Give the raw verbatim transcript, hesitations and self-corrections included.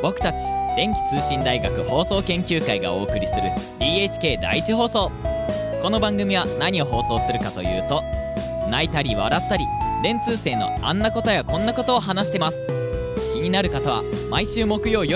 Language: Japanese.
僕たち電気通信大学放送研究会がお送りする ディーエイチケー 第一放送。この番組は何を放送するかというと、泣いたり笑ったり電通生のあんなことやこんなことを話してます。気になる方は毎週木曜夜